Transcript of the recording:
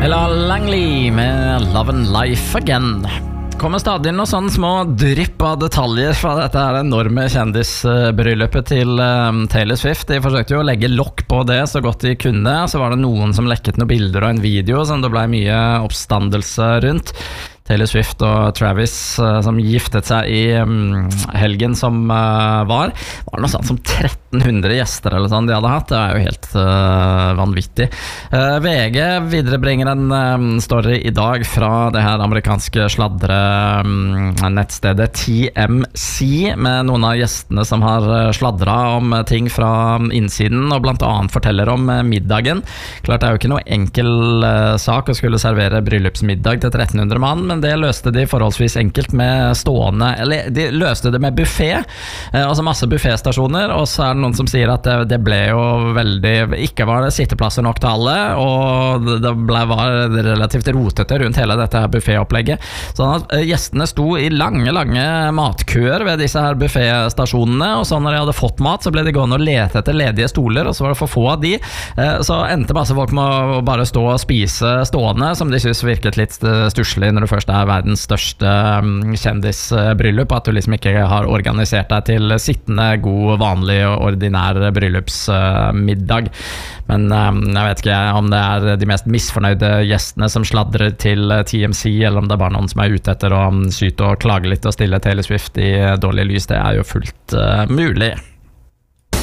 Ella Langley med Love and Life Again. Kommer stadig noen sånne små drypp av detaljer fra dette her enorme kjendisbryllupet til Taylor Swift. De forsøkte jo å legge lokk på det så godt de kunne. Så var det noen som lekket noen bilder og en video som det ble mye oppstandelse rundt. Taylor Swift og Travis som giftet seg i helgen som var det noe sånt som 1300 gjester eller sånn de hadde hatt. Det jo helt vanvittig. VG viderebringer en story i dag fra det her amerikanske nettstedet TMC med noen av gjestene som har sladret om ting fra innsiden og blant annet forteller om middagen. Klart det jo ikke noe enkel sak å skulle servere bryllupsmiddag til 1300 mann, men det løste de forholdsvis enkelt med stående, eller de løste det med buffet, altså masse buffetstasjoner, og så det noen som sier at det ble jo veldig, ikke var det sitteplasser nok til alle, og det var relativt rotete rundt hele dette her buffetopplegget, sånn at gjestene sto i lange matkøer ved disse her buffetstasjonene, og så når de hadde fått mat, så ble de gående og lete etter ledige stoler, og så var det for få av de, så endte masse folk med å bare stå og spise stående, som de synes virket litt stusslig når du først verdens største kjendisbryllup, at du liksom ikke har organisert deg til sittende, god, vanlig og ordinær bryllupsmiddag. Men jeg vet ikke om det de mest misfornøyde gjestene som sladrer til TMC, eller om det bare noen som ute etter å syte og klage litt og stille Taylor Swift i dårlig lys. Det jo fullt mulig.